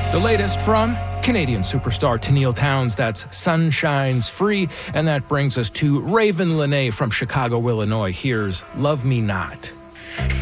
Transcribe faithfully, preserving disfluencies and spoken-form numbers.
The latest from Canadian superstar Tenille Townes, that's Sunshine's Free, and that brings us to Raven Lenae from Chicago, Illinois. Here's Love Me Not.